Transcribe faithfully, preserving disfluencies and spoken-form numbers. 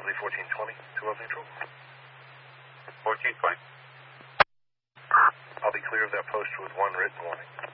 L Z fourteen twenty, two L neutral. fourteen twenty. I'll be clear of that post with one written warning.